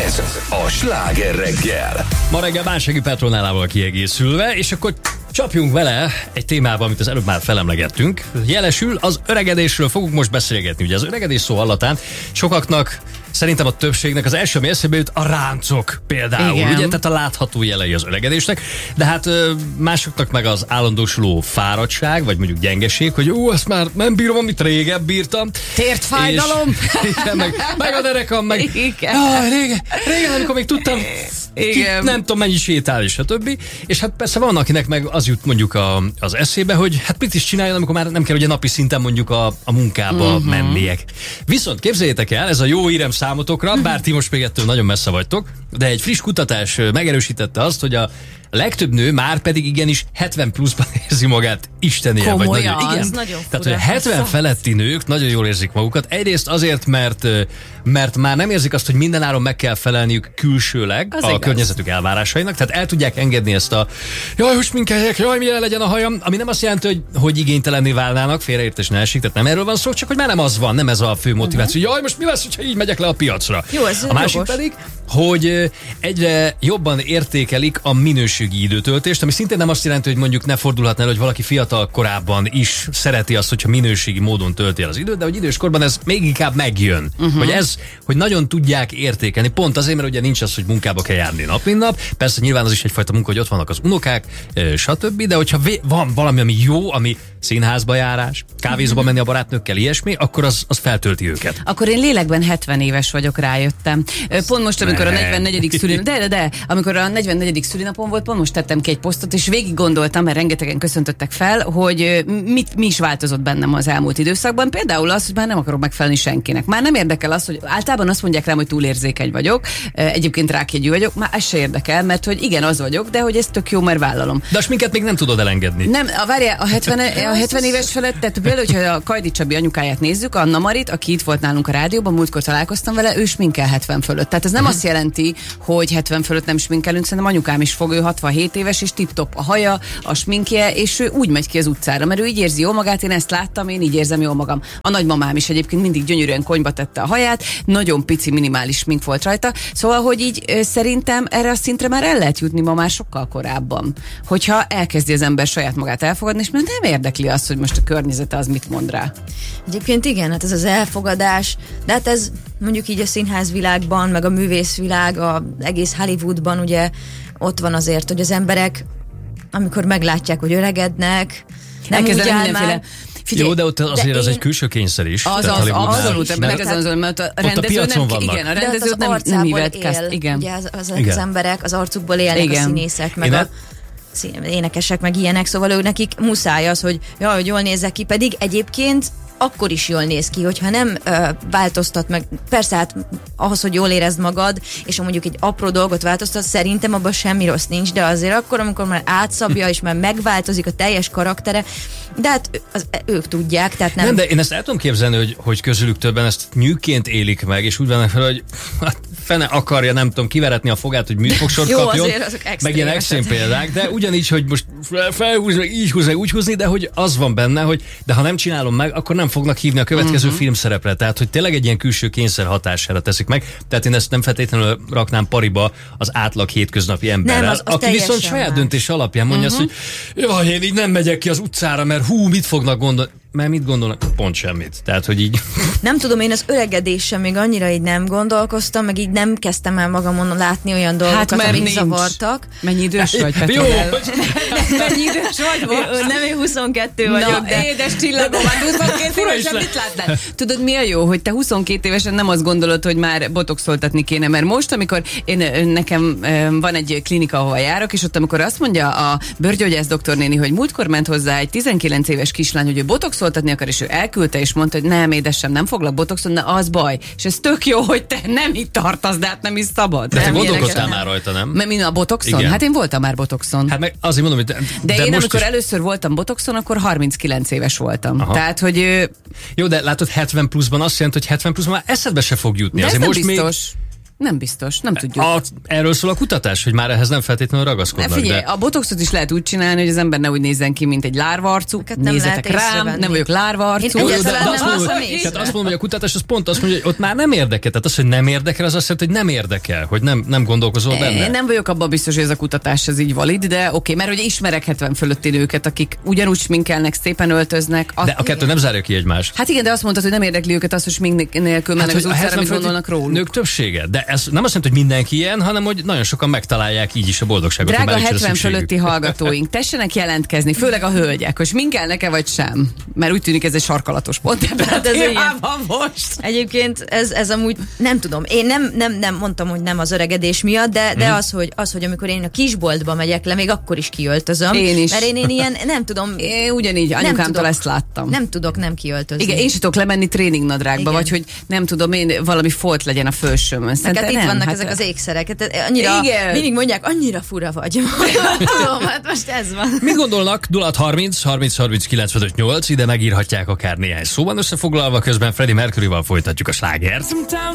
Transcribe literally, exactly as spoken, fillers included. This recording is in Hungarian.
Ez a Sláger reggel. Ma reggel Bánsági Petronálával kiegészülve, és akkor csapjunk vele egy témába, amit az előbb már felemlegettünk. Jelesül, az öregedésről fogunk most beszélgetni. Ugye az öregedés szó hallatán sokaknak, szerintem a többségnek az első, ami eszébe jut, a ráncok például. Igen. Ugye, tehát a látható jelei az öregedésnek, de hát másoknak meg az állandósuló fáradtság, vagy mondjuk gyengeség, hogy ó, ezt már nem bírom, amit régebb bírtam. Tért fájdalom. És, igen, meg, meg a derekam, meg Igen. Jaj, régen, régen, amikor még tudtam, ki, nem tudom mennyi sétál, és a többi. És hát persze van, akinek meg az jut mondjuk a, az eszébe, hogy hát mit is csináljon, amikor már nem kell ugye napi szinten mondjuk a, a munkába uh-huh. menniek. Viszont képzeljétek el, ez a jó hírem számotokra, bár ti most még ettől nagyon messze vagytok, de egy friss kutatás megerősítette azt, hogy a legtöbb nő már pedig igenis hetven pluszban érzi magát istenél. Komolyan, vagy nagyon, igen. Nagyon Tehát, hogy hetven feletti nők nagyon jól érzik magukat. Egyrészt azért, mert, mert már nem érzik azt, hogy mindenáron meg kell felelniük külsőleg az a igaz. Környezetük elvárásainak. Tehát el tudják engedni ezt a jaj, hogy sminkeljek, jaj, milyen legyen a hajam, ami nem azt jelenti, hogy, hogy igénytelenné válnának, félreértés ne esik, tehát nem erről van szó, csak hogy már nem az van, nem ez a fő motiváció. Uh-huh. Jaj, most mi lesz, hogyha így megyek le a piacra? Jó, ez a másik jogos. pedig, hogy egyre jobban értékelik a minőségi időtöltést, ami szintén nem azt jelenti, hogy mondjuk ne fordulhatna el, hogy valaki fiatal korában is szereti azt, hogyha minőségi módon tölti el az időt, de hogy időskorban ez még inkább megjön. Uh-huh. Hogy ez, hogy nagyon tudják értékelni. Pont azért, mert ugye nincs az, hogy munkába kell járni nap, mint nap. Persze nyilván az is egyfajta munka, hogy ott vannak az unokák, stb. De hogyha van valami, ami jó, ami színházba járás, kávézóba menni a barátnőkkel, ilyesmi, akkor az, az feltölti őket. Akkor én lélekben hetven éves vagyok, rájöttem. Pont most, amikor a negyvennegyedik szülinapom, de, de, de, amikor a negyvennegyedik szülinapom volt, pont most tettem ki egy posztot, és végig gondoltam, mert rengetegen köszöntöttek fel, hogy mit, mi is változott bennem az elmúlt időszakban. Például az, hogy már nem akarok megfelelni senkinek. Már nem érdekel az, hogy általában azt mondják rám, hogy túlérzékeny vagyok, egyébként rákjegyű vagyok, már ez se érdekel, mert hogy igen, az vagyok, de hogy ez tök jó, mert vállalom. De a sminket még nem tudod elengedni. Nem, a várjál, a hetven, a hetven éves felett, tehát például, hogyha a Kajdi Csabi anyukáját nézzük, Anna Marit, aki itt volt nálunk a rádióban, múltkor találkoztam vele, ő sminkel hetven fölött. Tehát ez nem uh-huh. azt jelenti, hogy hetven fölött nem sminkelünk, szerintem anyukám is fog, ő hatvanhét éves, és tip-top a haja, a sminkje, és ő úgy megy ki az utcára, mert ő így érzi jól magát, én ezt láttam, én így érzem jól magam. A nagymamám is egyébként mindig gyönyörűen konyba tette a haját, nagyon pici, minimális smink volt rajta, szóval, hogy így ö, szerintem erre a szintre már el lehet jutni ma már sokkal korábban. Hogyha elkezdi az ember saját magát elfogadni, és mert nem érdekli azt, hogy most a környezete az mit mond rá. Egyébként igen, hát ez az elfogadás, de hát ez mondjuk így a színházvilágban, meg a művészvilág, a egész Hollywoodban ugye ott van azért, hogy az emberek, amikor meglátják, hogy öregednek, nem úgy áll már. Figyelj, jó, de ott azért de az én... egy külső kényszer is. Az az, abszolút, meg az az, mert a rendező nem, igen, a rendező nem, nem hívett kezd, igen. Ugye az, az, az emberek az arcukból élnek, igen. A színészek, meg én a szín, énekesek, meg ilyenek, szóval ő nekik muszáj az, hogy jaj, hogy jól nézzek ki, pedig egyébként akkor is jól néz ki, hogyha nem ö, változtat meg, persze hát ahhoz, hogy jól érezd magad, és ha mondjuk egy apró dolgot változtat, szerintem abban semmi rossz nincs, de azért akkor, amikor már átszabja, és már megváltozik a teljes karaktere, de hát az, ők tudják, tehát nem... Nem, de én ezt el tudom képzelni, hogy, hogy közülük többen ezt nyűként élik meg, és úgy vannak fel, hogy hát fene akarja, nem tudom, kiveretni a fogát, hogy műfogsort jó, kapjon, meg ilyen extrém példák, de ugyanígy, hogy most felhúzni, meg így húzni, úgy húzni, de hogy az van benne, hogy de ha nem csinálom meg, akkor nem fognak hívni a következő uh-huh. filmszerepre. Tehát, hogy tényleg egy ilyen külső kényszer hatására teszik meg. Tehát én ezt nem feltétlenül raknám pariba az átlag hétköznapi emberrel, nem, az, az aki viszont saját más. Döntés alapján mondja uh-huh. azt, hogy jaj, én így nem megyek ki az utcára, mert hú, mit fognak gondolni. Mert mit gondolnak? Pont semmit. Tehát, hogy így... Nem tudom, én az öregedéssel még annyira így nem gondolkoztam, meg így nem kezdtem el magamon látni olyan dolgokat, hát, amik nincs. Zavartak. Mennyi idős vagy, Petr? Jó, mennyi idős vagy most? Nem, én huszonkettő vagyok, Na, de... édes csillagom, hát huszonkét évesen mit láttál? Tudod, mi a jó, hogy te huszonkét évesen nem azt gondolod, hogy már botoxoltatni kéne, mert most, amikor én, nekem van egy klinika, ahol járok, és ott, amikor azt mondja a bőrgyógyász doktornéni, hogy múltkor ment hozzá egy tizenkilenc éves kislány, hogy ő botoxoltatni akar, és ő elküldte, és mondta, hogy nem, édesem, nem foglak botoxolni, az baj. És ez tök jó, hogy te nem itt tartasz, de hát nem is szabad. De te gondolkoztál már rajta, nem? Mert mi a botoxon? Igen. Hát én voltam már botoxon. Hát meg azért mondom, hogy de, de, de én most amikor is... először voltam botoxon, akkor harminckilenc éves voltam. Aha. Tehát, hogy... Jó, de látod, hetven pluszban azt jelenti, hogy hetven pluszban már eszedbe se fog jutni. De azért ez most nem biztos. Még... Nem biztos, nem tudjuk. A, erről szól a kutatás, hogy már ehhez nem feltétlenül ragaszkodnak. Ne, figyelj, de... a botoxot is lehet úgy csinálni, hogy az ember ne úgy nézzen ki, mint egy lárvaarcú. Hát nézzetek rám, nem vagyok lárvaarcú. Én de, de azt, mondom, hogy, tehát azt mondom, hogy a kutatás az pont azt mondja, hogy ott már nem érdekel. Tehát az, hogy nem érdekel, az azt jelenti, hogy nem érdekel, hogy nem, nem gondolkozol benne. Én nem vagyok abban biztos, hogy ez a kutatás ez így valid, de oké, mert hogy ismerek hetven fölötti nőket, akik ugyanúgy sminkelnek, szépen öltöznek. De a kettő nem zárja ki egymást. Hát igen, de azt mondtad, hogy nem érdekli őket az, hogy smink nélkül mennek hát, az utcára, amit gondolnak róluk. Nők többsége, de ez nem azt jelenti, hogy mindenki ilyen, hanem hogy nagyon sokan megtalálják így is a boldogságot. Drága hetven fölötti hallgatóink, tessenek jelentkezni, főleg a hölgyek, hogy sminkelnek-e vagy sem. Mert úgy tűnik ez egy sarkalatos pont ebben hát ez most. Egyébként ez, ez amúgy nem tudom. Én nem, nem, nem mondtam, hogy nem az öregedés miatt, de, de hmm. az, hogy, az, hogy amikor én a kisboltba megyek le, még akkor is kiöltözöm. Én is. Mert én, én ilyen, nem tudom. Én ugyanígy, anyukámtól ezt láttam. Nem tudok nem kiöltözni. Igen, én sem tudok lemenni tréningnadrágba, vagy hogy nem tudom, én valami folt legyen a fősömön. Hát itt vannak hát ezek az ékszerek. Annyira, igen. Mindig mondják, annyira fura vagy. Tudom, hát most ez van. Mit gondolnak? nulla harminc harminc harminc kilencvenöt nyolc, ide megírhatják akár néhány szóban összefoglalva, közben Freddie Mercuryval folytatjuk a slágert.